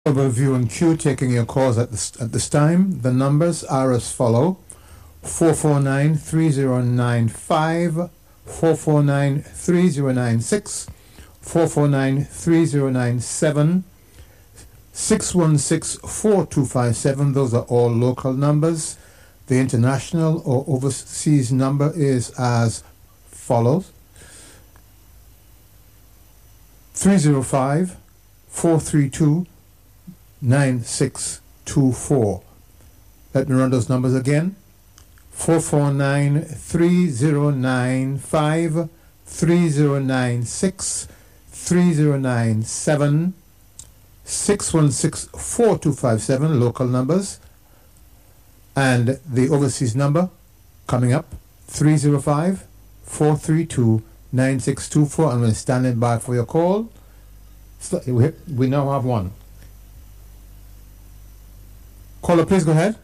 Overview and queue taking your calls at this time. The numbers are as follow: 449-3095, 449-3096, 449-3097, 616-4257. Those are all local numbers. The international or overseas number is as follows: 305-432 9624. Let me run those numbers again: 449-3095, 3096, 3097, 616-4257, local numbers, and the overseas number coming up: 305-432 9624. I'm standing by for your call. So we now have one. Caller, please go ahead.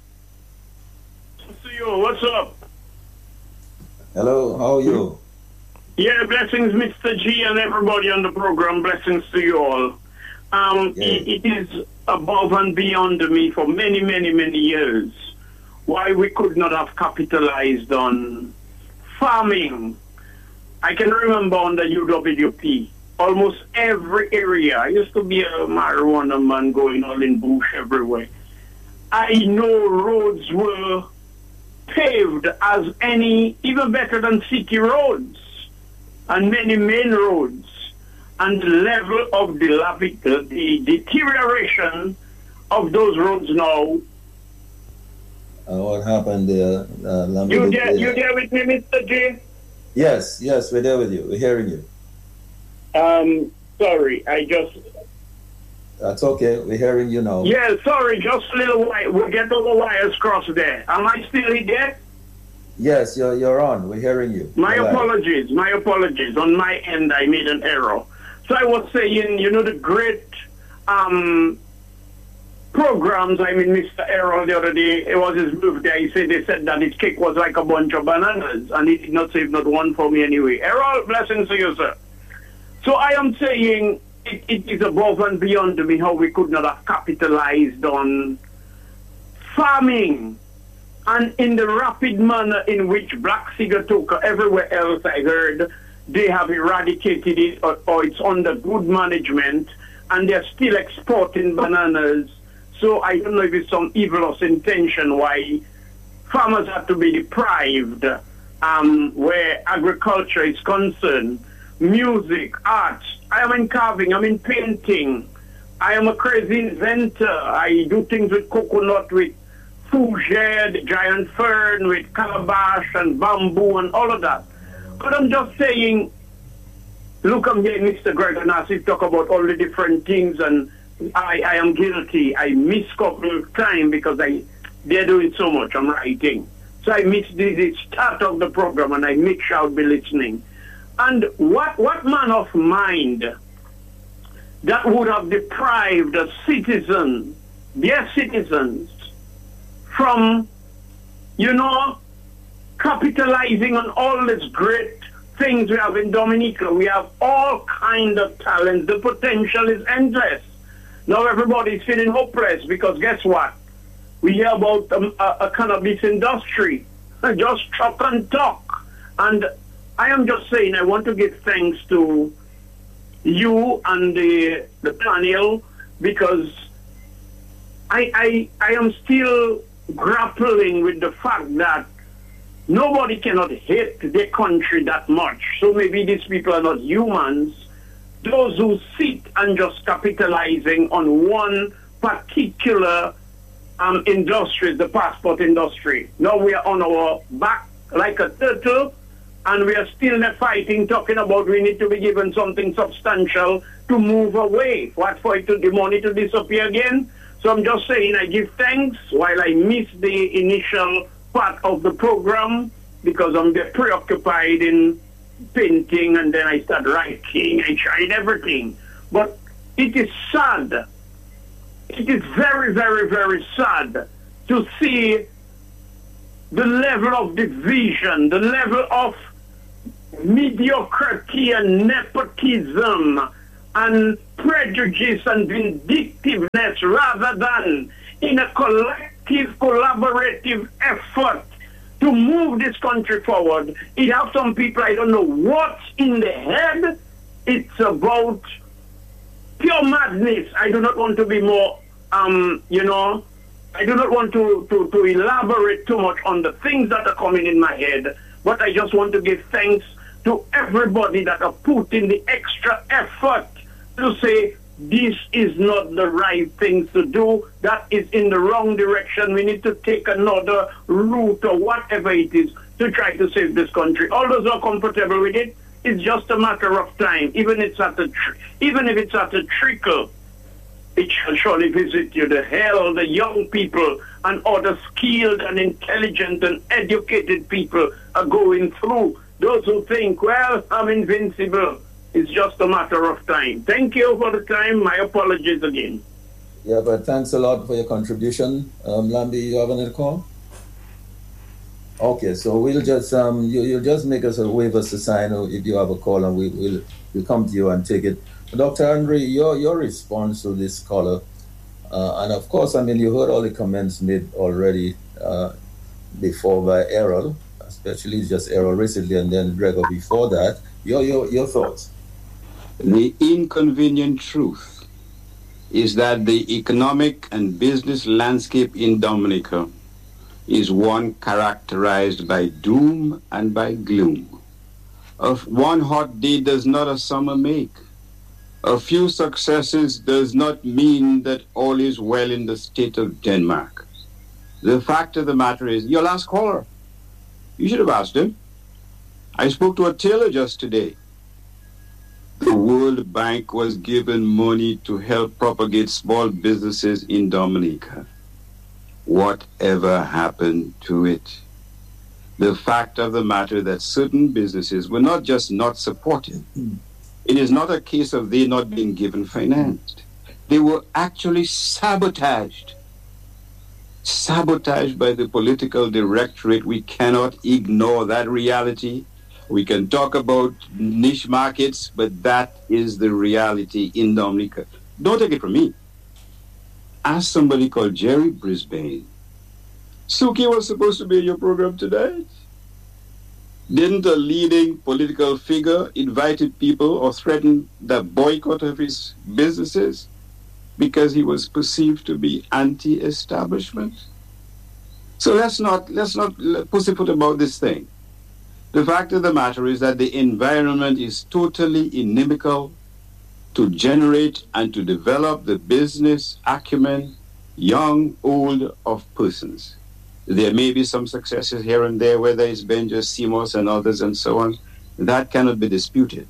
See you. What's up? Hello, how are you? Yeah, blessings, Mr. G, and everybody on the program. Blessings to you all. It is above and beyond me for many, many, many years why we could not have capitalized on farming. I can remember on the UWP, almost every area. I used to be a marijuana man going all in bush everywhere. I know roads were paved as any, even better than city roads, and many main roads. And the level of the deterioration of those roads now. What happened there? You there with me, Mr. J? Yes, we're there with you. We're hearing you. Sorry, That's okay. We're hearing you now. Yeah, sorry, just a little while. We'll get all the wires crossed there. Am I still there? Yes, you're on. We're hearing you. My apologies. On my end, I made an error. So I was saying, the great programs. Mr. Errol the other day, it was his birthday. They said that his cake was like a bunch of bananas, and he did not save not one for me anyway. Errol, blessings to you, sir. So I am saying, it is above and beyond me how we could not have capitalized on farming, and in the rapid manner in which Black Sigatoka, everywhere else I heard, they have eradicated it, or it's under good management, and they're still exporting bananas. So I don't know if it's some evilous intention why farmers have to be deprived where agriculture is concerned. Music, art. I am in carving, I'm in painting. I am a crazy inventor. I do things with coconut, with fougere, the giant fern, with calabash and bamboo and all of that. But I'm just saying, look, I'm here, Mr. Greg and Nassif talk about all the different things, and I am guilty. I miss couple of time because they're doing so much. I'm writing. So I miss the start of the program, and I make sure I'll be listening. And what man of mind that would have deprived a citizen, their citizens, from, capitalizing on all these great things we have in Dominica? We have all kind of talent. The potential is endless. Now everybody's feeling hopeless because guess what? We hear about a cannabis industry. Just talk and talk. And I am just saying, I want to give thanks to you and the panel, because I am still grappling with the fact that nobody cannot hate the country that much. So maybe these people are not humans. Those who sit and just capitalizing on one particular industry, the passport industry. Now we are on our back like a turtle, and we are still fighting, talking about we need to be given something substantial to move away. What for it the money to disappear again? So I'm just saying I give thanks while I miss the initial part of the program because I'm preoccupied in painting, and then I start writing. I tried everything. But it is sad. It is very, very, very sad to see the level of division, the level of mediocrity and nepotism and prejudice and vindictiveness rather than in a collective, collaborative effort to move this country forward. It have some people, I don't know what's in the head. It's about pure madness. I do not want to be more, I do not want to elaborate too much on the things that are coming in my head, but I just want to give thanks to everybody that are putting the extra effort to say this is not the right thing to do, that is in the wrong direction, we need to take another route or whatever it is to try to save this country. All those who are comfortable with it, it's just a matter of time. Even if it's at a trickle, it shall surely visit you. The hell, the young people and other skilled and intelligent and educated people are going through. Those who think, well, I'm invincible, it's just a matter of time. Thank you for the time. My apologies again. Yeah, but thanks a lot for your contribution. Lambi, you have another call? Okay, so we'll just you'll just make us a waiver to sign if you have a call, and we'll come to you and take it. Dr. Andre, your response to this caller, and of course, I mean, you heard all the comments made already before by Errol, especially just Errol recently, and then Gregor before that. Your thoughts? The inconvenient truth is that the economic and business landscape in Dominica is one characterized by doom and by gloom. Of one hot day does not a summer make. A few successes does not mean that all is well in the state of Denmark. The fact of the matter is, your last caller, you should have asked him. I spoke to a tailor just today. The World Bank was given money to help propagate small businesses in Dominica. Whatever happened to it? The fact of the matter that certain businesses were not just not supported. It is not a case of they not being given financed. They were actually sabotaged. Sabotaged by the political directorate. We cannot ignore that reality. We can talk about niche markets, but that is the reality in Dominica. Don't take it from me. Ask somebody called Jerry Brisbane. Suki was supposed to be in your program today. Didn't a leading political figure invited people or threaten the boycott of his businesses because he was perceived to be anti-establishment? So let's not pussyfoot about this thing. The fact of the matter is that the environment is totally inimical to generate and to develop the business acumen, young, old, of persons. There may be some successes here and there, whether it's Benja, Seymour's, and others, and so on. That cannot be disputed.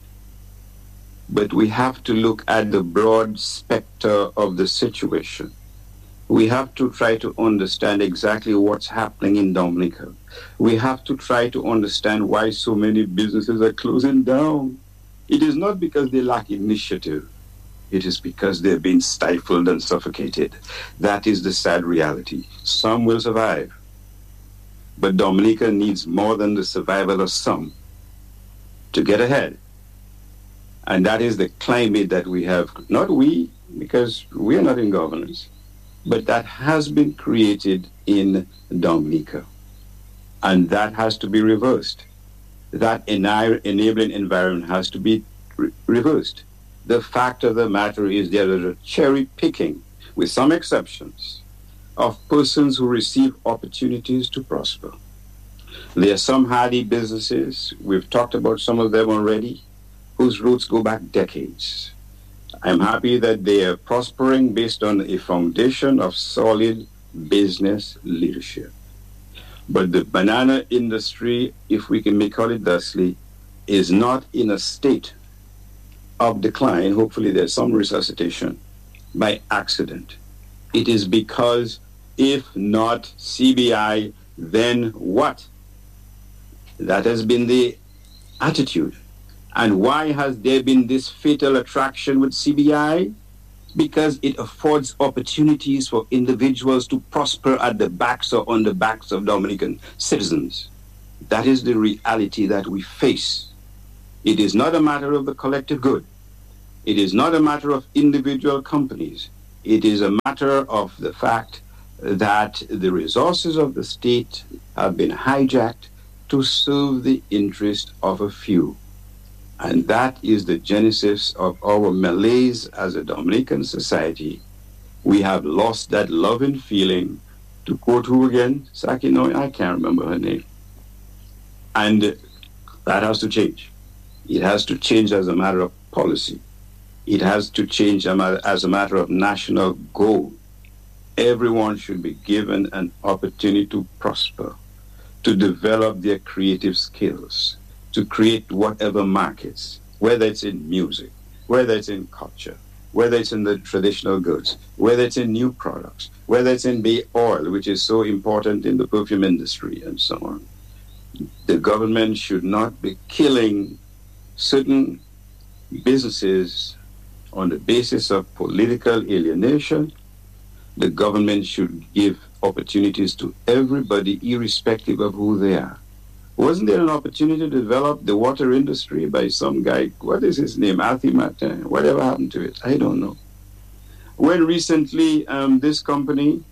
But we have to look at the broad specter of the situation. We have to try to understand exactly what's happening in Dominica. We have to try to understand why so many businesses are closing down. It is not because they lack initiative. It is because they're being stifled and suffocated. That is the sad reality. Some will survive. But Dominica needs more than the survival of some to get ahead. And that is the climate that we have. Not we, because we are not in governance, but that has been created in Dominica. And that has to be reversed. That enabling environment has to be reversed. The fact of the matter is there is a cherry picking, with some exceptions, of persons who receive opportunities to prosper. There are some hardy businesses, we've talked about some of them already, whose roots go back decades. I'm happy that they are prospering based on a foundation of solid business leadership. But the banana industry, if we can call it thusly, is not in a state of decline. Hopefully there's some resuscitation by accident. It is because if not CBI, then what? That has been the attitude. And why has there been this fatal attraction with CBI? Because it affords opportunities for individuals to prosper at the backs or on the backs of Dominican citizens. That is the reality that we face. It is not a matter of the collective good. It is not a matter of individual companies. It is a matter of the fact that the resources of the state have been hijacked to serve the interest of a few. And that is the genesis of our malaise as a Dominican society. We have lost that loving feeling. To quote who again? Saki? No, I can't remember her name. And that has to change. It has to change as a matter of policy. It has to change as a matter of national goal. Everyone should be given an opportunity to prosper, to develop their creative skills, to create whatever markets, whether it's in music, whether it's in culture, whether it's in the traditional goods, whether it's in new products, whether it's in bay oil, which is so important in the perfume industry, and so on. The government should not be killing certain businesses on the basis of political alienation. The government should give opportunities to everybody, irrespective of who they are. Wasn't there an opportunity to develop the water industry by some guy? What is his name? Arthur Martin? Whatever happened to it? I don't know. When recently this company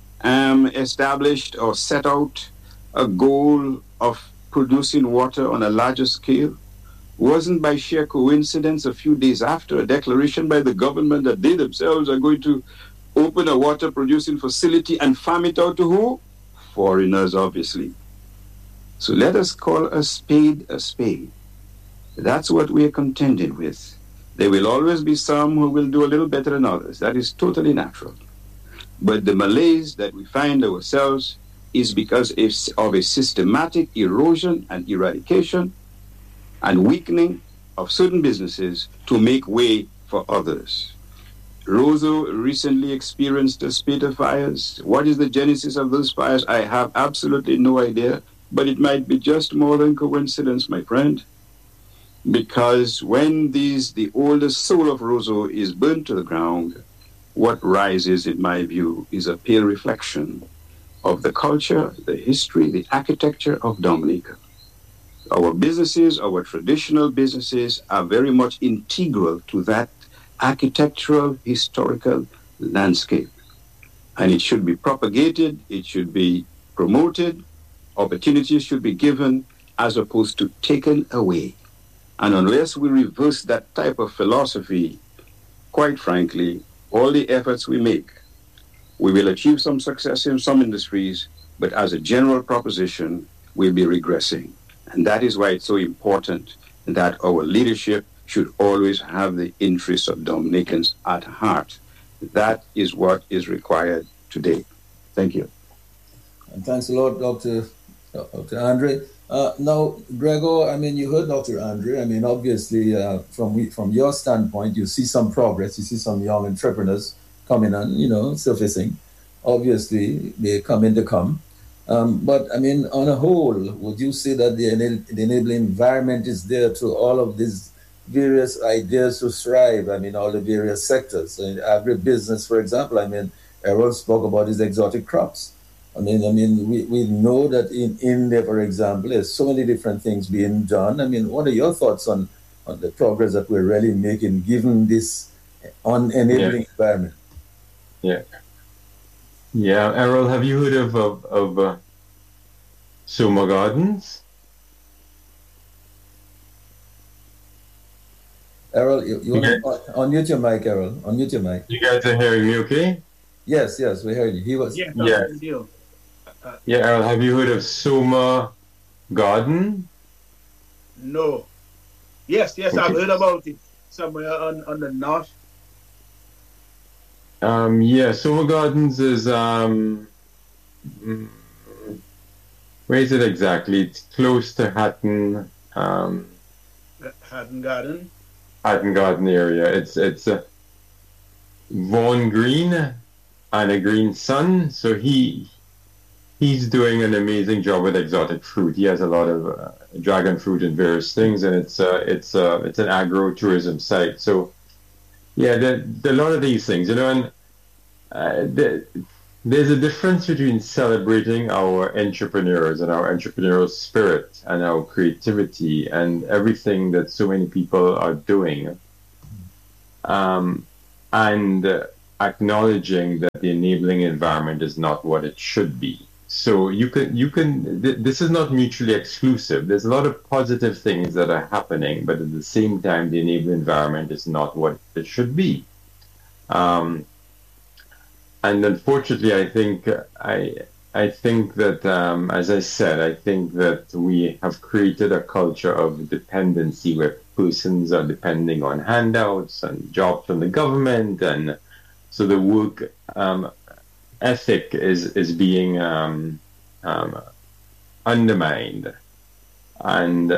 established or set out a goal of producing water on a larger scale, wasn't by sheer coincidence a few days after a declaration by the government that they themselves are going to open a water producing facility and farm it out to who? Foreigners, obviously. So let us call a spade a spade. That's what we are contending with. There will always be some who will do a little better than others. That is totally natural. But the malaise that we find ourselves is because of a systematic erosion and eradication and weakening of certain businesses to make way for others. Roseau recently experienced a spate of fires. What is the genesis of those fires? I have absolutely no idea, but it might be just more than coincidence, my friend. Because when the oldest soul of Roseau is burnt to the ground, what rises, in my view, is a pale reflection of the culture, the history, the architecture of Dominica. Our businesses, our traditional businesses, are very much integral to that architectural, historical landscape. And it should be propagated, it should be promoted, opportunities should be given as opposed to taken away. And unless we reverse that type of philosophy, quite frankly, all the efforts we make, we will achieve some success in some industries, but as a general proposition, we'll be regressing. And that is why it's so important that our leadership should always have the interests of Dominicans at heart. That is what is required today. Thank you. And thanks a lot, Dr. Andre. Now, Gregor, I mean, you heard Dr. Andre. I mean, obviously, from your standpoint, you see some progress. You see some young entrepreneurs coming on, surfacing. Obviously, they come. But, I mean, on a whole, would you say that the enabling environment is there to all of these various ideas to thrive? I mean, all the various sectors. Agribusiness, for example, I mean, Errol spoke about his exotic crops. I mean, we know that in India, for example, there's so many different things being done. I mean, what are your thoughts on the progress that we're really making given this enabling environment? Yeah, Errol, have you heard of Soma Gardens? Errol, you want to unmute your mic, Errol. Unmute your mic. You guys are hearing me okay? Yes, we're hearing you. He was. Yeah, Errol, have you heard of Soma Garden? No. Yes, okay. I've heard about it somewhere on the north. Soma Gardens is where is it exactly? It's close to Hatton. Hatton Garden. Hatton Garden area. It's Vaughn Green and a Green Son. So he's doing an amazing job with exotic fruit. He has a lot of dragon fruit and various things, and it's an agro-tourism site. So yeah, there are a lot of these things, and there's a difference between celebrating our entrepreneurs and our entrepreneurial spirit and our creativity and everything that so many people are doing, and acknowledging that the enabling environment is not what it should be. So this is not mutually exclusive. There's a lot of positive things that are happening, but at the same time, the enabling environment is not what it should be. And unfortunately, I think that, as I said, I think that we have created a culture of dependency where persons are depending on handouts and jobs from the government, and so the work ethic is being undermined. And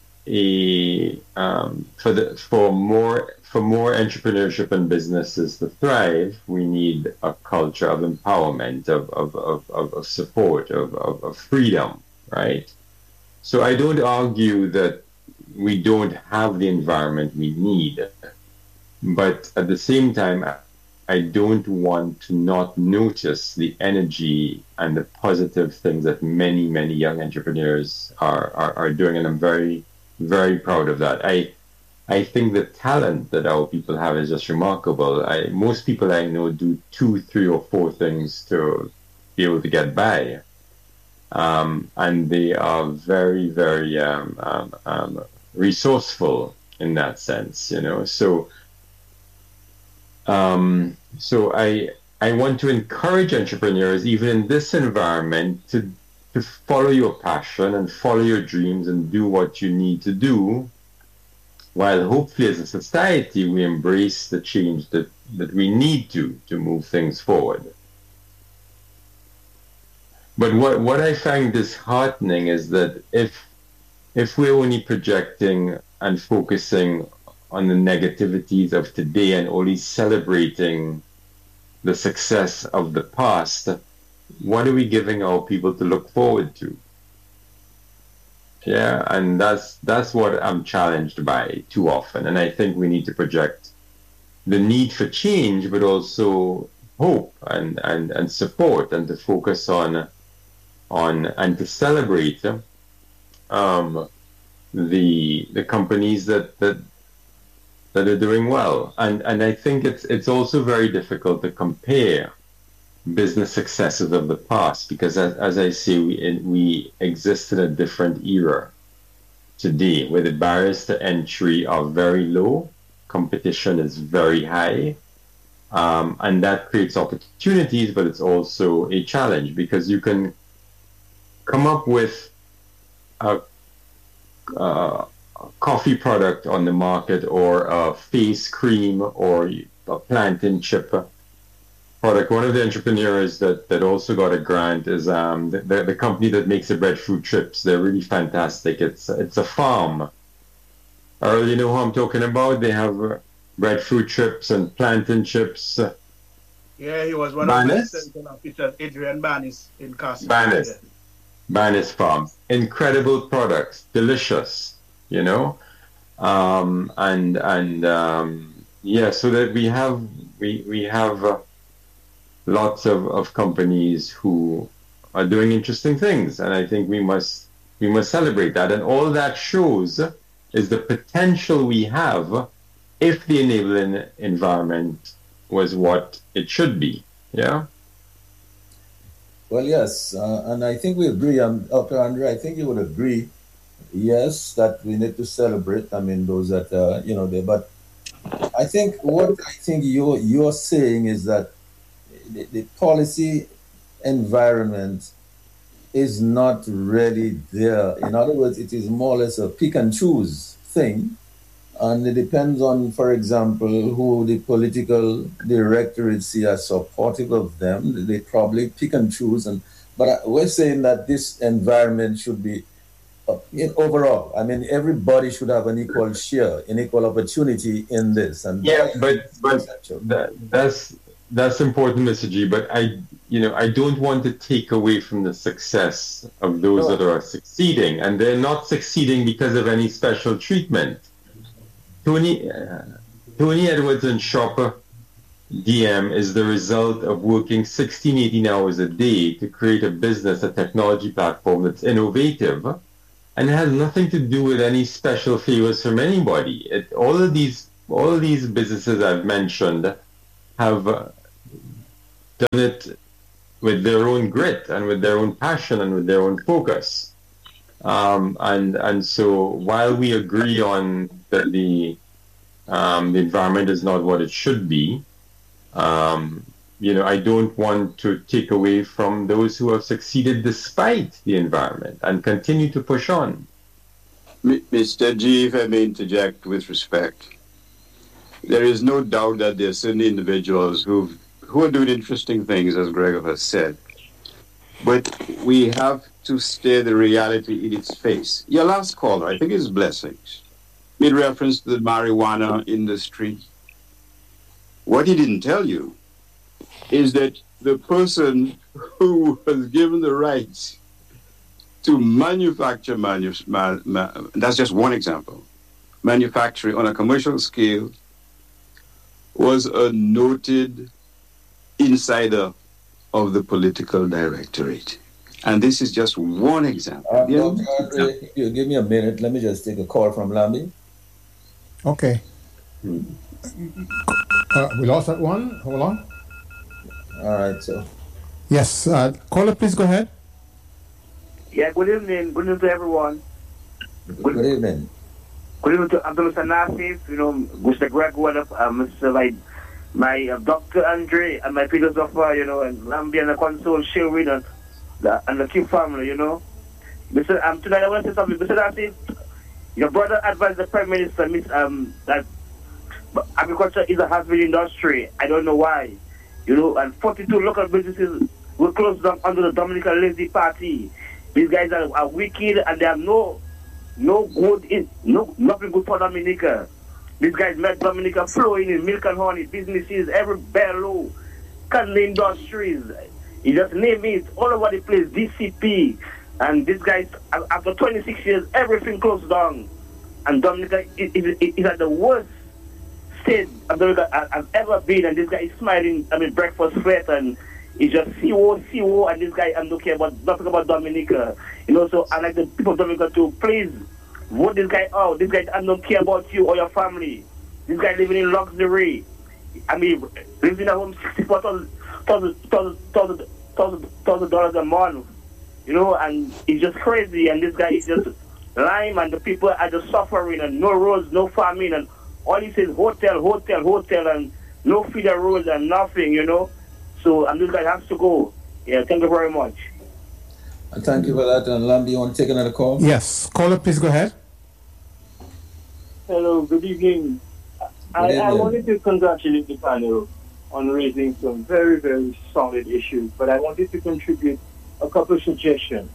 for more entrepreneurship and businesses to thrive, we need a culture of empowerment, of support, of freedom, right? So I don't argue that we don't have the environment we need, but at the same time, I don't want to not notice the energy and the positive things that many, many young entrepreneurs are doing, and I'm very, very proud of that. I think the talent that our people have is just remarkable. Most people I know do 2, 3, or 4 things to be able to get by, and they are very, very resourceful in that sense, you know. So I want to encourage entrepreneurs, even in this environment, to follow your passion and follow your dreams and do what you need to do, while hopefully as a society we embrace the change that we need to move things forward. But what I find disheartening is that if we're only projecting and focusing on the negativities of today and only celebrating the success of the past, what are we giving our people to look forward to? Yeah, and that's what I'm challenged by too often. And I think we need to project the need for change, but also hope and support, and to focus on and to celebrate the companies that are doing well. And I think it's also very difficult to compare business successes of the past, because as I say, we exist in a different era today, where the barriers to entry are very low, competition is very high, and that creates opportunities, but it's also a challenge, because you can come up with a coffee product on the market, or a face cream, or a plantain chip product. One of the entrepreneurs that also got a grant is the company that makes the breadfruit chips. They're really fantastic. It's a farm. Earl, you know who I'm talking about? They have breadfruit chips and plantain chips. Yeah, he was one of the central officers, Adrian Banis, in Castle. Banis Farm. Incredible products, delicious, you know. Yeah, so that we have lots of companies who are doing interesting things, and I think we must celebrate that. And all that shows is the potential we have if the enabling environment was what it should be. Yeah. Well, yes, and I think we agree. Dr. Andre, I think you would agree. Yes, that we need to celebrate. I mean, those that there. But I think you're saying is that the policy environment is not really there. In other words, it is more or less a pick and choose thing, and it depends on, for example, who the political directorates see as supportive of them. They probably pick and choose, but we're saying that this environment should be overall. I mean, everybody should have an equal share, an equal opportunity in this. And yeah, but that's important, Mr. G. But I don't want to take away from the success of those that are succeeding, and they're not succeeding because of any special treatment. Tony Edwards and Shopper DM is the result of working 16, 18 hours a day to create a business, a technology platform that's innovative, and it has nothing to do with any special favors from anybody. All of these all these businesses I've mentioned have done it with their own grit and with their own passion and with their own focus. And so while we agree on that the environment is not what it should be, I don't want to take away from those who have succeeded despite the environment and continue to push on. Mr. G, if I may interject with respect, there is no doubt that there are certain individuals who are doing interesting things, as Gregor has said. But we have to stare the reality in its face. Your last caller, I think it's Blessings, made reference to the marijuana industry. What he didn't tell you is that the person who was given the rights to manufacture, that's just one example, manufacturing on a commercial scale, was a noted insider of the political directorate. And this is just one example. Dr. Andre, if you give me a minute, let me just take a call from Lambi. Okay. We lost that one. Hold on. All right, so. Yes. Caller, please go ahead. Yeah, good evening. Good evening to everyone. Good evening. Good evening to Abdul Sanasif, Mr. Gregor, Mr. My Dr. Andre, and my philosopher, and Lambi and the console, Sherwin, and the King family, Mr. Tonight I want to say something. Mr. Nasif, your brother advised the Prime Minister that agriculture is a has-been industry. I don't know why. And 42 local businesses were closed down under the Dominican Lazy Party. These guys are wicked and they have nothing good for Dominica. These guys make Dominica flowing in milk and honey, businesses, every bellow, cotton industries. You just name it, all over the place, DCP. And these guys, after 26 years, everything closed down. And Dominica is at the worst state Dominica has ever been. And this guy is smiling, breakfast flat, and it's just CO, and this guy, I don't care about nothing about Dominica. So I like the people of Dominica to please vote this guy out. This guy, I don't care about you or your family. This guy living in luxury. Living at home $64,000 a month. And it's just crazy. And this guy is just lying, and the people are just suffering, and no roads, no farming, and all he says hotel, and no feeder roads and nothing, So, and this guy has to go. Yeah, thank you very much. Thank you for that. And Lambi, you want to take another call? Yes. Caller, please go ahead. Hello, good evening. I wanted to congratulate the panel on raising some very, very solid issues, but I wanted to contribute a couple of suggestions.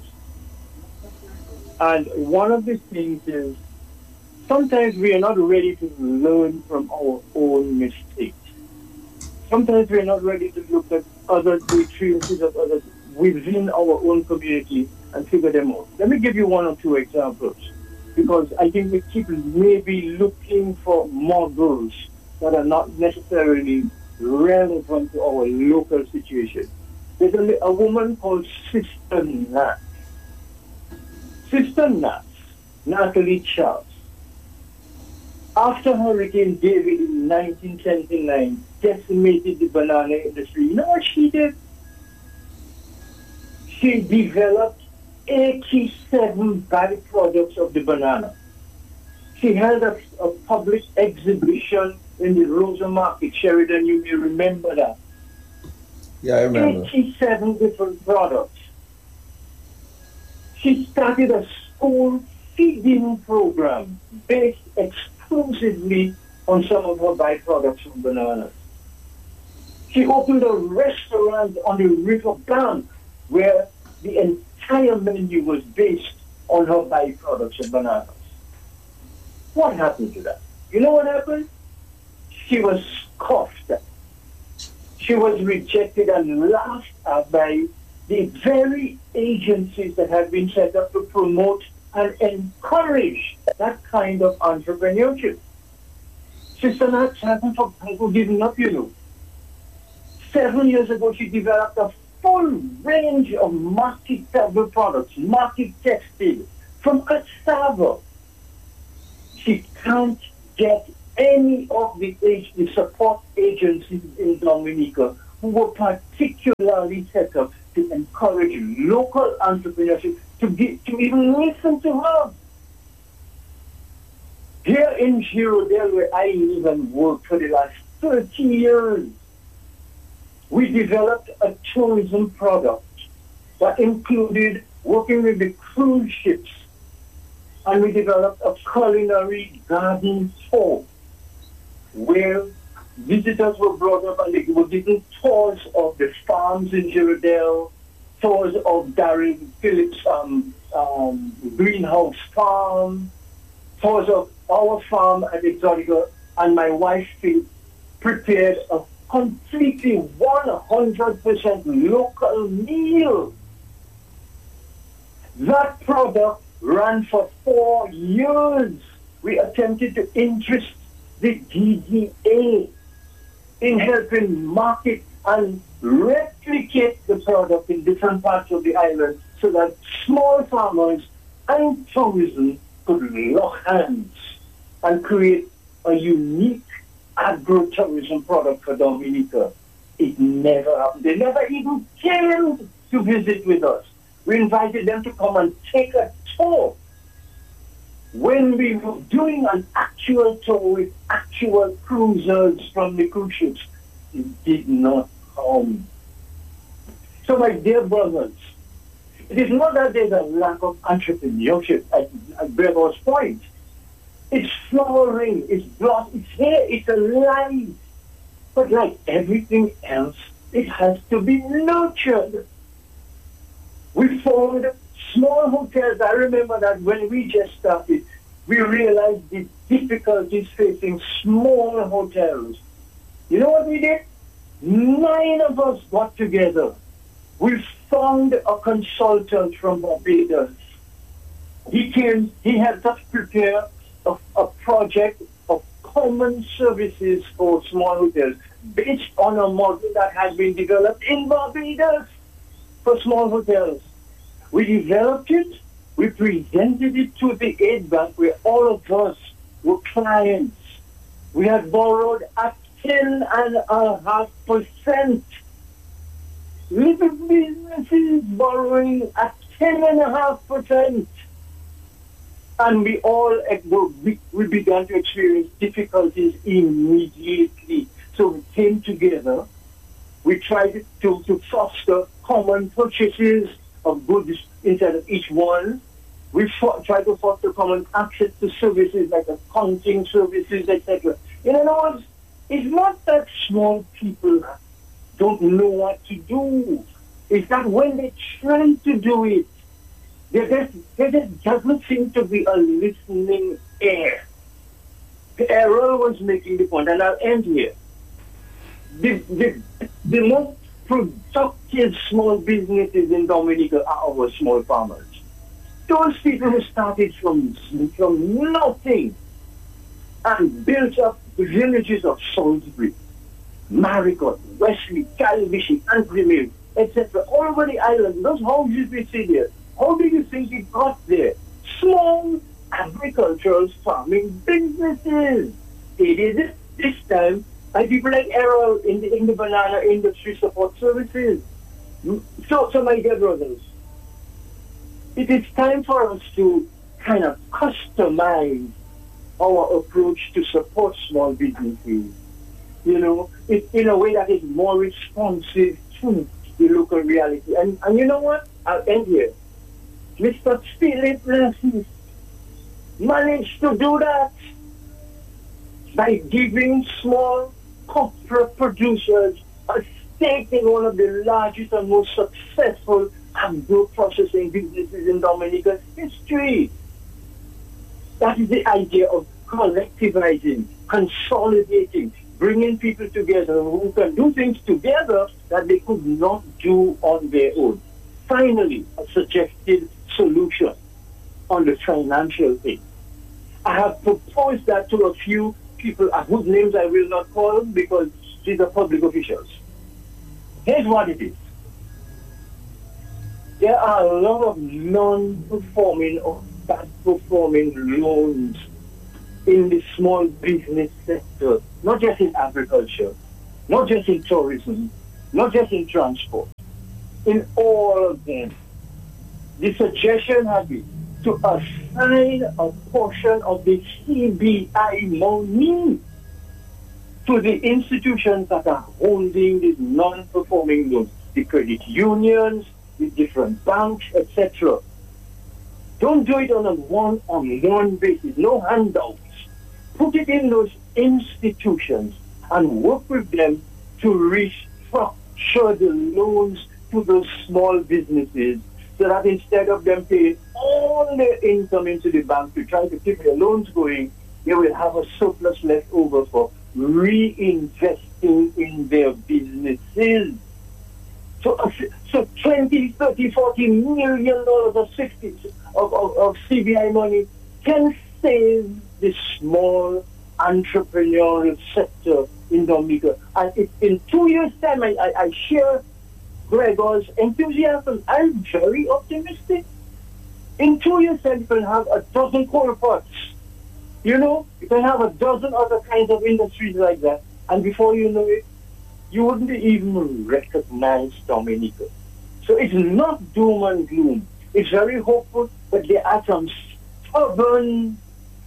And one of the things is sometimes we are not ready to learn from our own mistakes. Sometimes we are not ready to look at other experiences of others within our own community and figure them out. Let me give you one or two examples, because I think we keep maybe looking for models that are not necessarily relevant to our local situation. There's a woman called Sister Nat. Sister Nat, Natalie Charles, after Hurricane David in 1979 decimated the banana industry, you know what she did? She developed 87 byproducts of the banana. She held a public exhibition in the Rosa Market, Sheridan, you may remember that. Yeah, I remember. 87 different products. She started a school feeding program based exclusively on some of her byproducts from bananas. She opened a restaurant on the river bank where the entire menu was based on her byproducts of bananas. What happened to that? You know what happened? She was scoffed at. She was rejected and laughed at by the very agencies that had been set up to promote and encourage that kind of entrepreneurship. Sister Nat hasn't given up, 7 years ago, she developed a full range of market-table products, market-tested, from cassava. She can't get any of the support agencies in Dominica who were particularly set up to encourage local entrepreneurship to even listen to her. Here in Girodale, where I live and work for the last 30 years, we developed a tourism product that included working with the cruise ships, and we developed a culinary garden tour where visitors were brought up and they were given tours of the farms in Girodale, tours of Darren Phillips' greenhouse farm, tours of our farm at Exotica, and my wife prepared a completely 100% local meal. That product ran for 4 years. We attempted to interest the DDA in helping market and replicate the product in different parts of the island so that small farmers and tourism could lock hands and create a unique agro-tourism product for Dominica. It never happened. They never even came to visit with us. We invited them to come and take a tour. When we were doing an actual tour with actual cruisers from the cruise ships, it did not come. So my dear brothers, it is not that there's a lack of entrepreneurship at Gregor's point. It's flowering, it's here, it's alive. But like everything else, it has to be nurtured. We formed small hotels. I remember that when we just started, we realized the difficulties facing small hotels. You know what we did? 9 of us got together. We found a consultant from Barbados. He helped us prepare a project of common services for small hotels based on a model that had been developed in Barbados for small hotels. We developed it, we presented it to the aid bank where all of us were clients. We had borrowed at 10.5%. Little businesses borrowing at 10.5%. And we began to experience difficulties immediately. So we came together. We tried to foster common purchases of goods inside of each one. We tried to foster common access to services like accounting services, etc. In other words, it's not that small people don't know what to do. It's that when they try to do it, there just doesn't seem to be a listening ear. Errol was making the point, and I'll end here. The most productive small businesses in Dominica are our small farmers. Those people who started from nothing and built up the villages of Salisbury, Marigot, Wesley, Calvishi, Antrimere, etc. All over the island, those houses we see there, how do you think it got there? Small agricultural farming businesses. It is this time by people like Errol in the banana industry support services. So my dear brothers, it is time for us to kind of customize our approach to support small businesses. You know, in a way that is more responsive to the local reality. And you know what? I'll end here. Mr. Philip Lessons managed to do that by giving small corporate producers a stake in one of the largest and most successful agro-processing businesses in Dominica's history. That is the idea of collectivizing, consolidating, bringing people together who can do things together that they could not do on their own. Finally, a suggested solution on the financial thing. I have proposed that to a few people whose names I will not call because these are public officials. Here's what it is. There are a lot of non-performing or bad-performing loans in the small business sector, not just in agriculture, not just in tourism, not just in transport, in all of them. The suggestion has been to assign a portion of the CBI money to the institutions that are holding these non-performing loans, the credit unions, the different banks, etc. Don't do it on a one-on-one basis, no handouts. Put it in those institutions and work with them to restructure the loans to those small businesses so that instead of them paying all their income into the bank to try to keep their loans going, they will have a surplus left over for reinvesting in their businesses. So 20, 30, 40 million dollars of CBI money can save the small entrepreneurial sector in Dominica. And if in 2 years' time I share Gregor's enthusiasm, I'm very optimistic. In 2 years' time, you can have a dozen coal pots. You know, you can have a dozen other kinds of industries like that. And before you know it, you wouldn't even recognize Dominica. So it's not doom and gloom. It's very hopeful, but there are some stubborn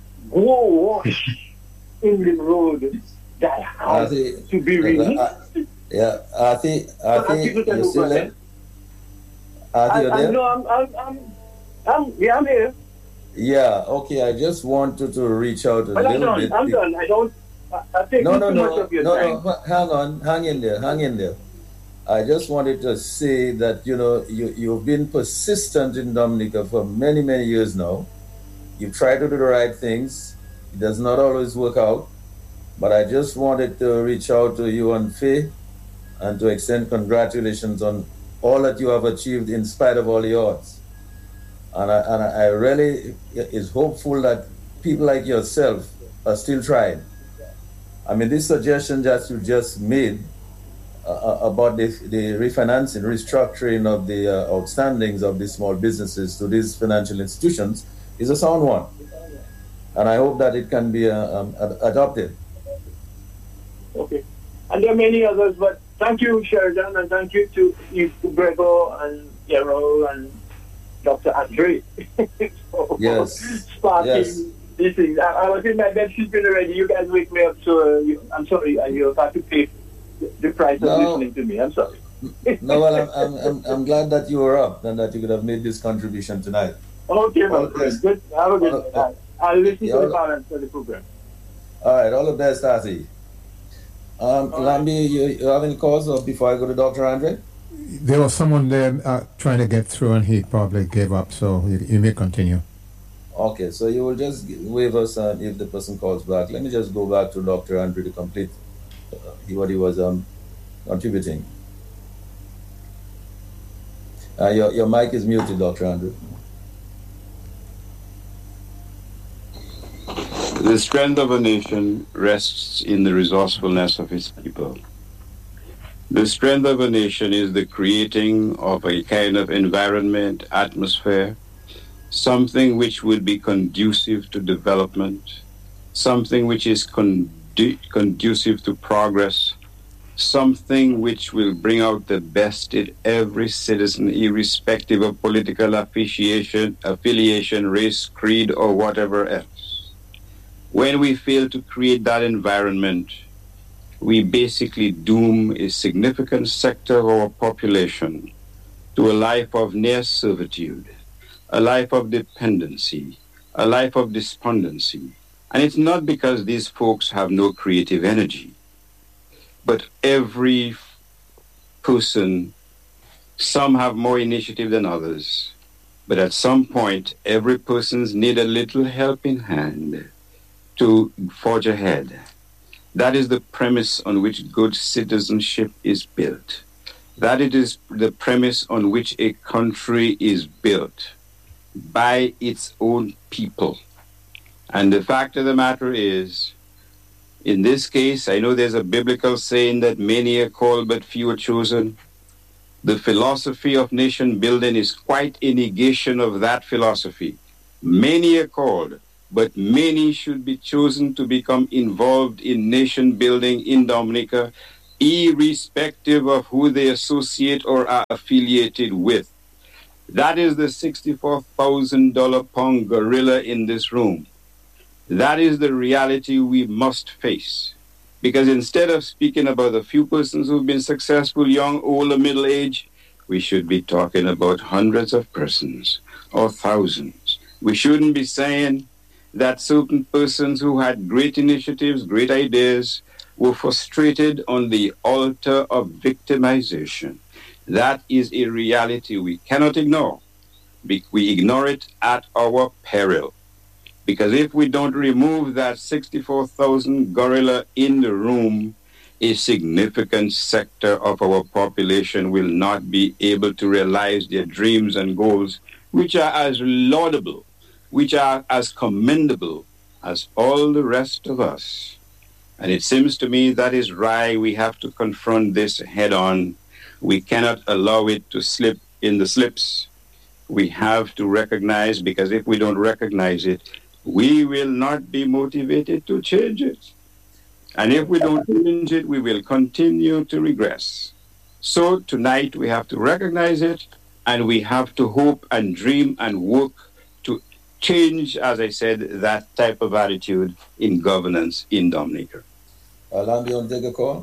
wash in the road that has to be released. Yeah, Arthie, you still there? Arthie, you there? No, I'm here. Yeah, okay, I just wanted to reach out a little bit. I'm done. I take too much of your time. No, hang in there. I just wanted to say that, you know, you've been persistent in Dominica for many, many years now. You've tried to do the right things. It does not always work out. But I just wanted to reach out to you and Faye and to extend congratulations on all that you have achieved in spite of all the odds. And I really is hopeful that people like yourself are still trying. I mean, this suggestion that you just made about the refinancing, restructuring of the outstandings of these small businesses to these financial institutions is a sound one. And I hope that it can be adopted. Okay. And there are many others, but thank you, Sheridan, and thank you to Gregor and Yarrow and Dr. Andre for sparking these things. I was in my bed sleeping already. You guys wake me up, so I'm sorry. You have to pay the price of listening to me. I'm sorry. No, well, I'm glad that you were up and that you could have made this contribution tonight. Okay, well, good. Have a good night. I'll listen to the balance of the program. All right, all the best, Arthie. Lambi, you have any calls before I go to Dr. Andre? There was someone there trying to get through and he probably gave up, so you may continue. Okay, so you will just wave us if the person calls back. Let me just go back to Dr. Andre to complete what he was contributing. Your mic is muted, Dr. Andre. The strength of a nation rests in the resourcefulness of its people. The strength of a nation is the creating of a kind of environment, atmosphere, something which would be conducive to development, something which is conducive to progress, something which will bring out the best in every citizen, irrespective of political affiliation, race, creed, or whatever else. When we fail to create that environment, we basically doom a significant sector of our population to a life of near servitude, a life of dependency, a life of despondency. And it's not because these folks have no creative energy, but every person, some have more initiative than others, but at some point, every person's need a little helping hand to forge ahead. That is the premise on which good citizenship is built. That it is the premise on which a country is built by its own people. And the fact of the matter is, in this case, I know there's a biblical saying that many are called but few are chosen. The philosophy of nation building is quite a negation of that philosophy. Many are called, but many should be chosen to become involved in nation building in Dominica, irrespective of who they associate or are affiliated with. That is the $64,000 pound gorilla in this room. That is the reality we must face. Because instead of speaking about the few persons who've been successful, young, old, or middle age, we should be talking about hundreds of persons or thousands. We shouldn't be saying that certain persons who had great initiatives, great ideas, were frustrated on the altar of victimization. That is a reality we cannot ignore. We ignore it at our peril. Because if we don't remove that 64,000 gorilla in the room, a significant sector of our population will not be able to realize their dreams and goals, which are as laudable, which are as commendable as all the rest of us. And it seems to me that is why we have to confront this head on. We cannot allow it to slip in the slips. We have to recognize, because if we don't recognize it, we will not be motivated to change it. And if we don't change it, we will continue to regress. So tonight we have to recognize it, and we have to hope and dream and work to change, as I said, that type of attitude in governance in Dominica. Alan, do you want to take a call?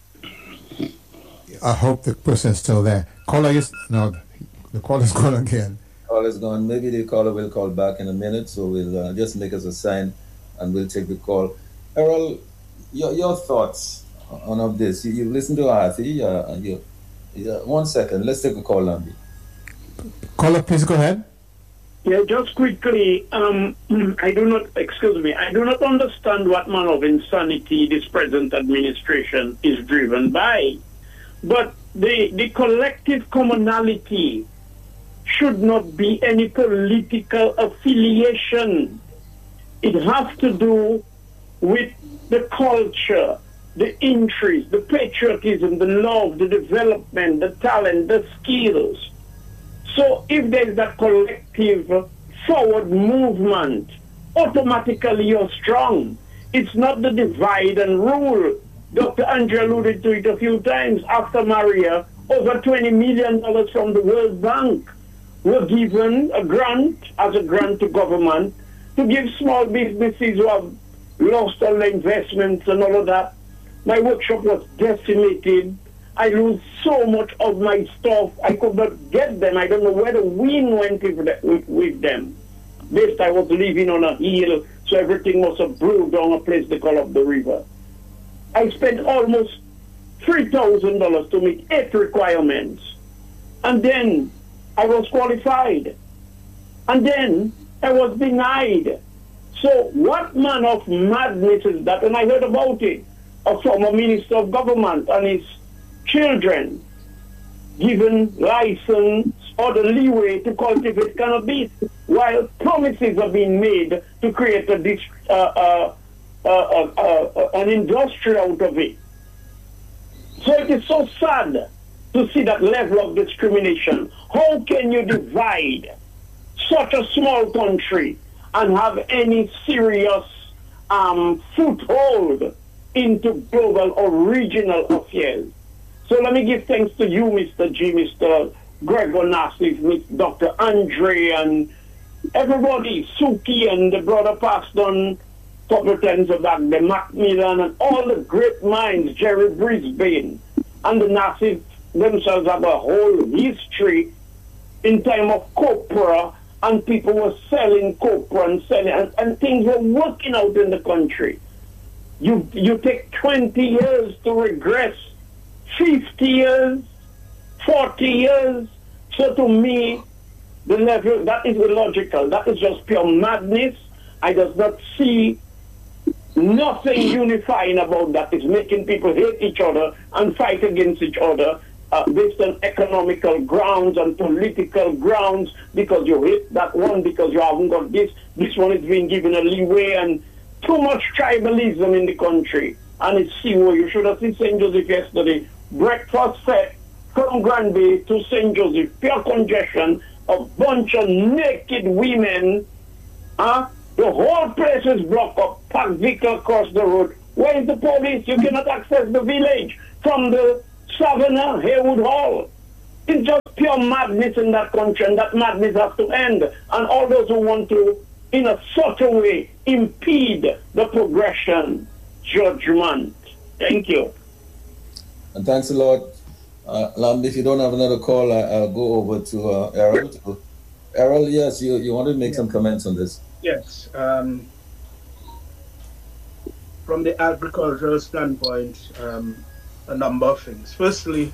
I hope the person is still there. Caller is... No, the call is gone again. Call is gone. Maybe the caller will call back in a minute, so we'll just make us a sign and we'll take the call. Errol, your thoughts on this? You've listened to Arthur. 1 second. Let's take a call, Lambi. Caller, please go ahead. Yeah, just quickly, I do not understand what manner of insanity this present administration is driven by. But the collective commonality should not be any political affiliation. It has to do with the culture, the interest, the patriotism, the love, the development, the talent, the skills. So if there's that collective forward movement, automatically you're strong. It's not the divide and rule. Dr. Andre alluded to it a few times. After Maria, over $20 million from the World Bank were given a grant, as a grant to government, to give small businesses who have lost all their investments and all of that. My workshop was decimated. I lose so much of my stuff. I could not get them. I don't know where the wind went with them. This I was living on a hill, so everything must have brewed down a place they call up the river. I spent almost $3,000 to meet 8 requirements. And then I was qualified. And then I was denied. So what manner of madness is that? And I heard about it. A former minister of government and his children given license or the leeway to cultivate cannabis, while promises are being made to create an industry out of it. So it is so sad to see that level of discrimination. How can you divide such a small country and have any serious foothold into global or regional affairs? So let me give thanks to you, Mr. G, Mr. Gregor Nassif, Mr. Dr. Andre, and everybody, Suki and the brother Paston, couple of times back, the Macmillan, and all the great minds, Jerry Brisbane, and the Nassif themselves have a whole history in time of copra, and people were selling copra and selling, and things were working out in the country. You take 20 years to regress, 50 years, 40 years. So to me, the level, that is illogical. That is just pure madness. I does not see nothing unifying about that. It's making people hate each other and fight against each other based on economical grounds and political grounds, because you hate that one because you haven't got this. This one is being given a leeway, and too much tribalism in the country. And it's CWO. You should have seen St. Joseph yesterday. Breakfast set from Granby to St. Joseph. Pure congestion. A bunch of naked women The whole place is blocked up, parked vehicle across the road. Where is the police? You cannot access the village from the Savannah, Haywood Hall. It's just pure madness in that country, and that madness has to end. And all those who want to, in a subtle way, impede the progression, judgment. Thank you. And thanks a lot. Lamb, if you don't have another call, I'll go over to Errol. Errol, yes, you want to make some comments on this? Yes. From the agricultural standpoint, a number of things. Firstly,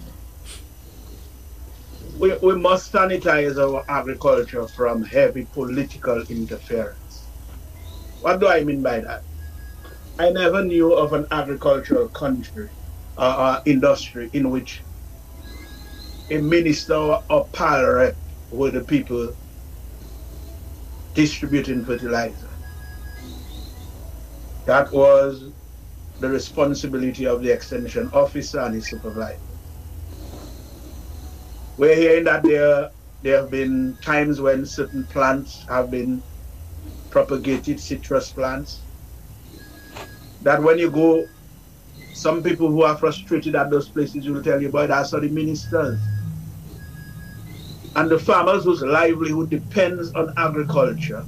we must sanitize our agriculture from heavy political interference. What do I mean by that? I never knew of an agricultural country industry in which a minister or power rep were the people distributing fertilizer. That was the responsibility of the extension officer and his supervisor. We're hearing that there have been times when certain plants have been propagated, citrus plants, that when you go, some people who are frustrated at those places will tell you, boy, that's all the ministers. And the farmers whose livelihood depends on agriculture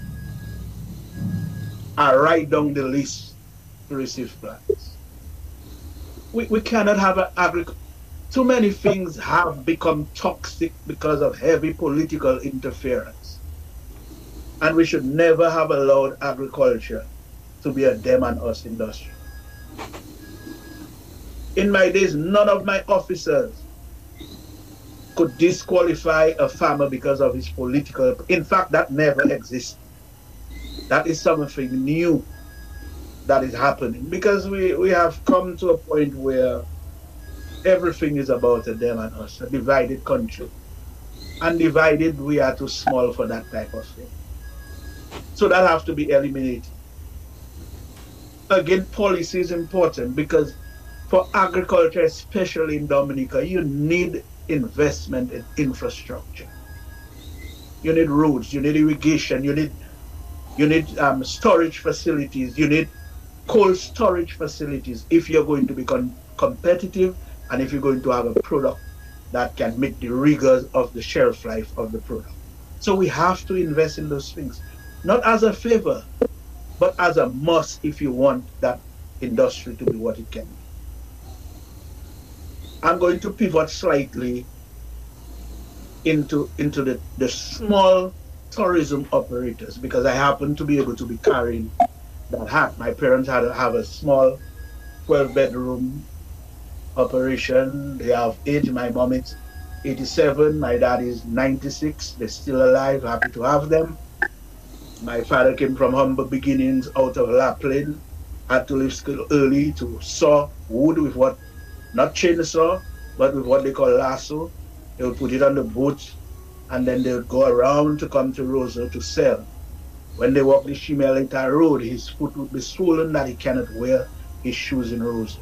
are right down the list to receive plants. We cannot have an agriculture. Too many things have become toxic because of heavy political interference. And we should never have allowed agriculture to be a them and us industry. In my days, none of my officers could disqualify a farmer because of his political. In fact, that never existed. That is something new that is happening, because we have come to a point where everything is about a them and us, a divided country. Undivided, we are too small for that type of thing. So that has to be eliminated. Again, policy is important, because for agriculture, especially in Dominica, you need investment in infrastructure. You need roads, you need irrigation, you need storage facilities, you need cold storage facilities if you're going to be competitive, and if you're going to have a product that can meet the rigors of the shelf life of the product. So we have to invest in those things, not as a favor, but as a must if you want that industry to be what it can be. I'm going to pivot slightly into the small tourism operators, because I happen to be able to be carrying that hat. My parents had to have a small 12-bedroom operation. They have age. My mom is 87, my dad is 96. They're still alive, happy to have them. My father came from humble beginnings out of Lapland, had to leave school early to saw wood with what, not chainsaw, but with what they call lasso. They would put it on the boat, and then they would go around to come to Roseau to sell. When they walk the Shimelita Road, his foot would be swollen that he cannot wear his shoes in Roseau.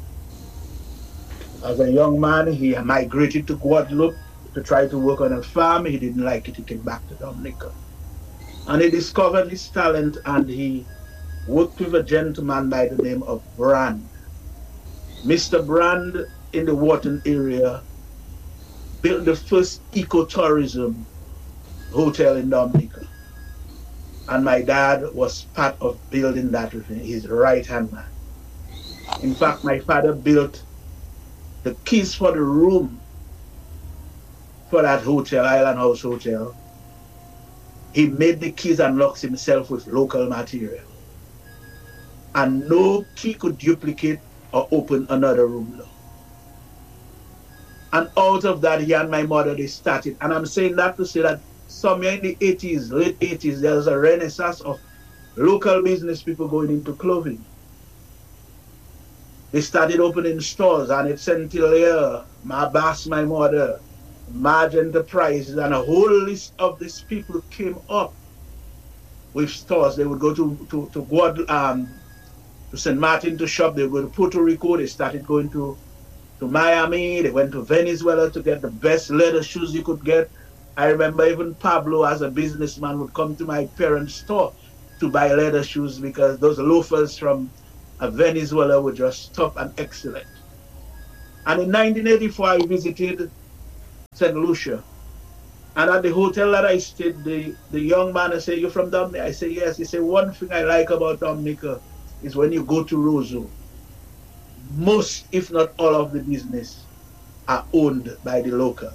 As a young man, he migrated to Guadeloupe to try to work on a farm. He didn't like it, he came back to Dominica. And he discovered his talent, and he worked with a gentleman by the name of Brand. Mr. Brand, in the Wharton area, built the first ecotourism hotel in Dominica. And my dad was part of building that with his right-hand man. In fact, my father built the keys for the room for that hotel, Island House Hotel. He made the keys and locks himself with local material. And no key could duplicate or open another room door. And out of that, he and my mother, they started. And I'm saying that to say that somewhere in the 80s, late 80s, there was a renaissance of local business people going into clothing. They started opening stores, and it's until here, my boss, my mother, Marge Enterprises, and a whole list of these people came up with stores. They would go to St. Martin to shop. They would go to Puerto Rico. They started going to Miami. They went to Venezuela to get the best leather shoes you could get. I remember even Pablo, as a businessman, would come to my parents' store to buy leather shoes because those loafers from Venezuela were just tough and excellent. And in 1984, I visited St. Lucia. And at the hotel that I stayed, the young man said, "You're from Dominica?" I said, "Yes." He said, "One thing I like about Dominica is when you go to Roseau, most, if not all of the business are owned by the locals."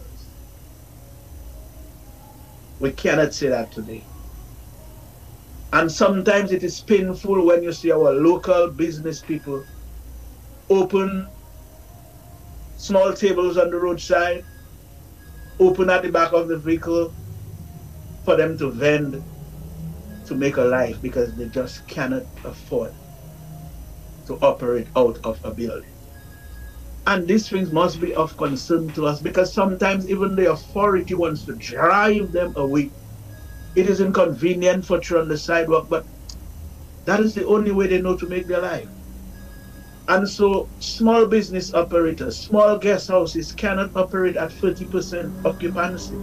We cannot say that today. And sometimes it is painful when you see our local business people open small tables on the roadside, open at the back of the vehicle for them to vend, to make a life, because they just cannot afford to operate out of a building. And these things must be of concern to us, because sometimes even the authority wants to drive them away. It is inconvenient for children on the sidewalk, but that is the only way they know to make their life. And so small business operators, small guest houses cannot operate at 30% occupancy.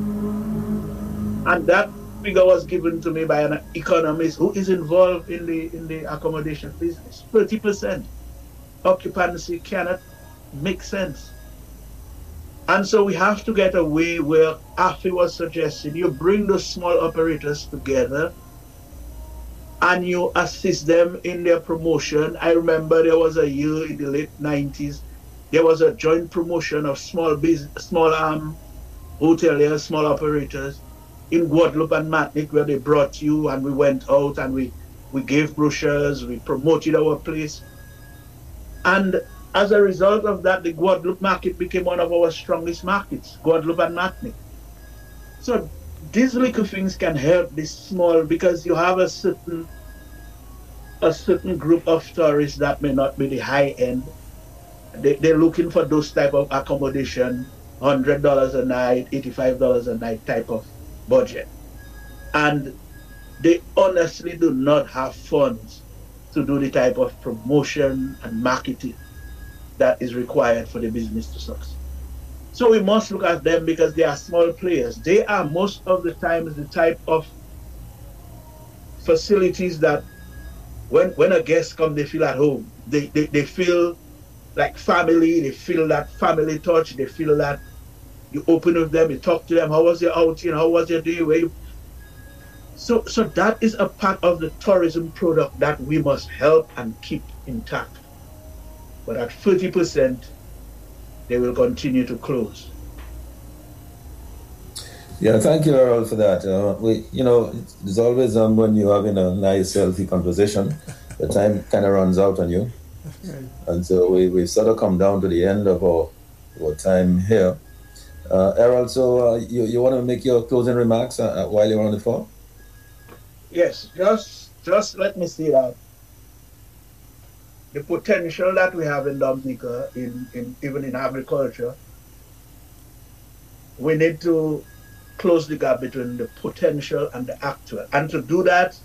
And that figure was given to me by an economist who is involved in the accommodation business. 30% occupancy cannot make sense. And so we have to get a way where Afi was suggesting, you bring those small operators together and you assist them in their promotion. I remember there was a year in the late 90s, there was a joint promotion of small hoteliers, small operators in Guadeloupe and Martinique, where they brought you and we went out and we gave brochures, we promoted our place. And as a result of that, the Guadeloupe market became one of our strongest markets, Guadeloupe and Martinique. So these little things can help this small, because you have a certain group of tourists that may not be the high end. They're looking for those type of accommodation, $100 a night, $85 a night type of budget. And they honestly do not have funds to do the type of promotion and marketing that is required for the business to succeed. So we must look at them, because they are small players. They are most of the times the type of facilities that when a guest comes, they feel at home. They feel like family, they feel that family touch, they feel that you open with them, you talk to them, how was your outing, how was your day, where you... So that is a part of the tourism product that we must help and keep intact. But at 30%, they will continue to close. Yeah, thank you, Earl, for that. There's always when you're having a nice, healthy conversation, the time kind of runs out on you. And so we sort of come down to the end of our time here. Errol, so you want to make your closing remarks while you're on the phone? Yes, just let me say that the potential that we have in Dominica, even in agriculture, we need to close the gap between the potential and the actual. And to do that,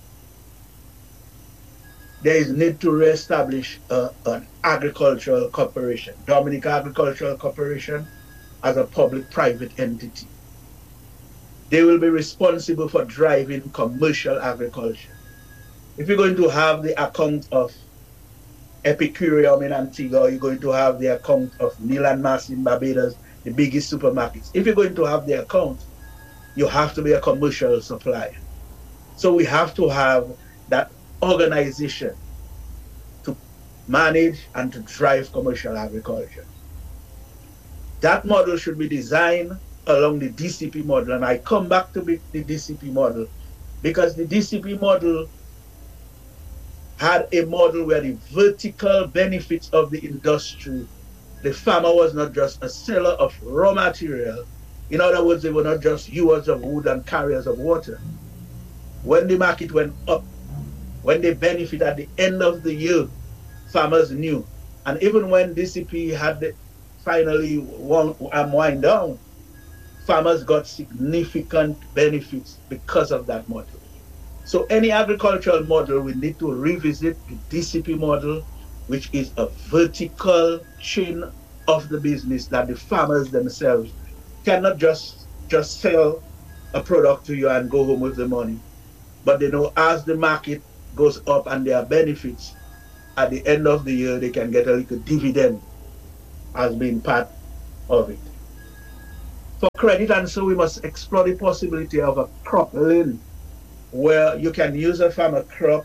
there is need to reestablish an agricultural corporation, Dominica Agricultural Corporation, as a public-private entity. They will be responsible for driving commercial agriculture. If you're going to have the account of Epicureum in Antigua, you're going to have the account of Neil and Mars in Barbados, the biggest supermarkets. If you're going to have the account, you have to be a commercial supplier. So we have to have that organization to manage and to drive commercial agriculture. That model should be designed along the DCP model. And I come back to the DCP model because the DCP model had a model where the vertical benefits of the industry, the farmer was not just a seller of raw material. In other words, they were not just hewers of wood and carriers of water. When the market went up, when they benefit at the end of the year, farmers knew. And even when DCP had finally wind down, farmers got significant benefits because of that model. So any agricultural model, we need to revisit the DCP model, which is a vertical chain of the business that the farmers themselves cannot just sell a product to you and go home with the money. But they know as the market goes up and there are benefits, at the end of the year they can get a little dividend as being part of it. For credit, and so we must explore the possibility of a crop loan where you can use a farmer crop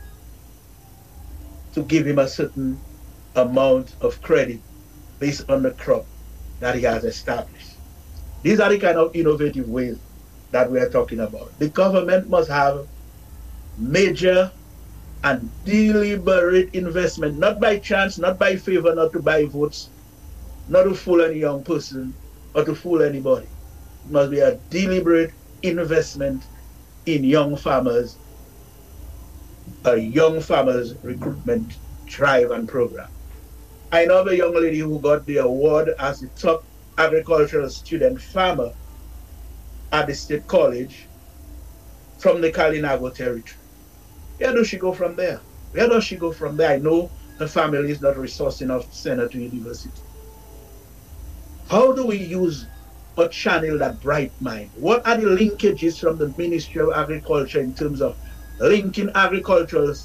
to give him a certain amount of credit based on the crop that he has established. These are the kind of innovative ways that we are talking about. The government must have major and deliberate investment, not by chance, not by favor, not to buy votes, not to fool any young person or to fool anybody. It must be a deliberate investment in young farmers, a young farmers recruitment drive and program. I know of a young lady who got the award as the top agricultural student farmer at the State College from the Kalinago territory. Where does she go from there? Where does she go from there? I know her family is not resourced enough to send her to university. How do we use or channel that bright mind? What are the linkages from the Ministry of Agriculture in terms of linking agricultural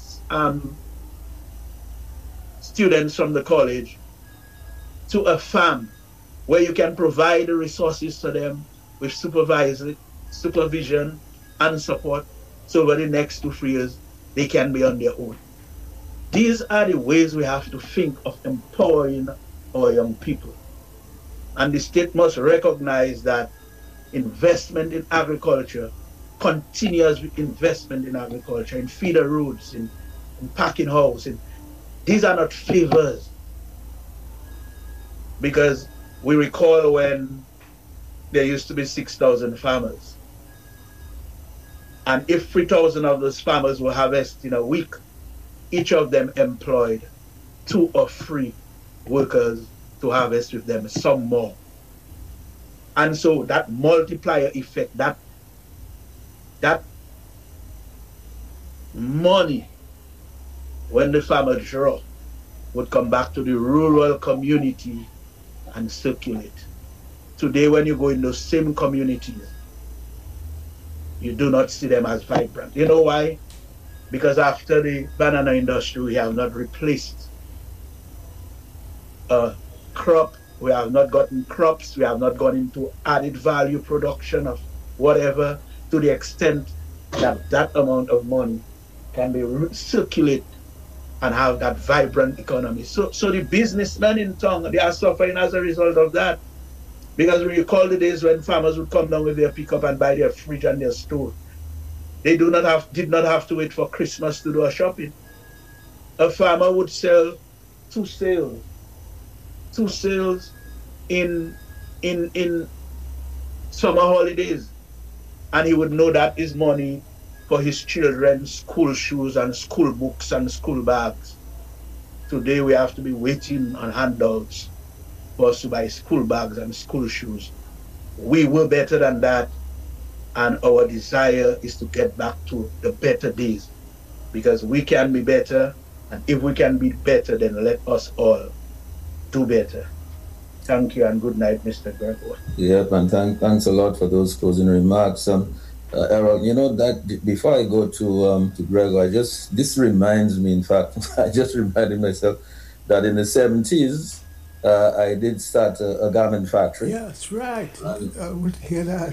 students from the college to a farm where you can provide the resources to them with supervision and support, so over the next 2-3 years they can be on their own. These are the ways we have to think of empowering our young people. And the state must recognize that investment in agriculture, continuous investment in agriculture, in feeder roads, in packing house, these are not favors. Because we recall when there used to be 6,000 farmers. And if 3,000 of those farmers will harvest in a week, each of them employed 2 or 3 workers to harvest with them, some more. And so that multiplier effect, that money, when the farmer draw, would come back to the rural community and circulate. Today, when you go in those same communities, you do not see them as vibrant. You know why? Because after the banana industry, we have not replaced a crop, we have not gotten crops, we have not gone into added value production of whatever to the extent that that amount of money can be circulated and have that vibrant economy. So the businessmen in town, they are suffering as a result of that. Because we recall the days when farmers would come down with their pickup and buy their fridge and their stove. They did not have to wait for Christmas to do a shopping. A farmer would sell 2 sales in summer holidays, and he would know that is money for his children's school shoes and school books and school bags. Today we have to be waiting on handouts for us to buy school bags and school shoes. We were better than that, and our desire is to get back to the better days, because we can be better, and if we can be better, then let us all do better. Thank you and good night, Mr. Gregor. Yep, and thanks a lot for those closing remarks. Errol, you know that before I go to Gregor, this reminds me, in fact, I just reminded myself that in the 70s, I did start a garment factory. Yeah, that's right. I would hear that.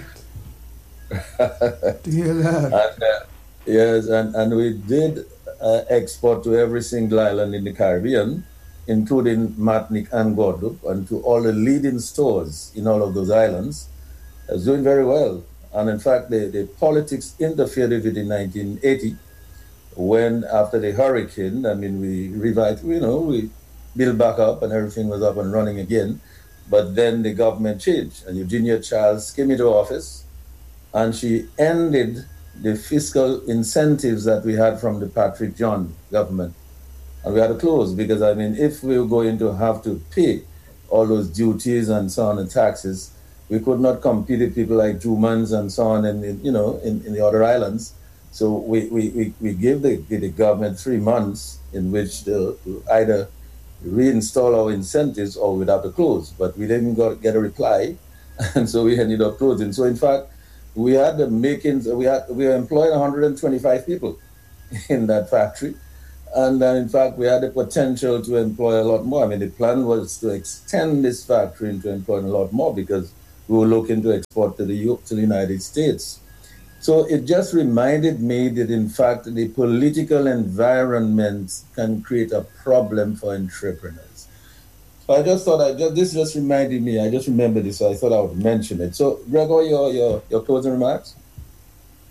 Hear that. And, yes, and we did export to every single island in the Caribbean, including Martinique and Guadeloupe, and to all the leading stores in all of those islands. It was doing very well. And in fact, the politics interfered with it in 1980, when after the hurricane, I mean, we revived, we built back up and everything was up and running again. But then the government changed, and Eugenia Childs came into office, and she ended the fiscal incentives that we had from the Patrick John government. And we had to close, because, I mean, if we were going to have to pay all those duties and so on and taxes, we could not compete with people like Jumans and so on in the other islands. So we gave the government 3 months in which to either reinstall our incentives or we'd have to close. But we didn't get a reply, and so we ended up closing. So in fact, we had the makings. We were employing 125 people in that factory, and in fact, we had the potential to employ a lot more. I mean, the plan was to extend this factory into employing a lot more because we were looking to export to the United States. So it just reminded me that, in fact, the political environment can create a problem for entrepreneurs. So I just thought, this just reminded me, I just remembered this, so I thought I would mention it. So, Gregor, your closing remarks?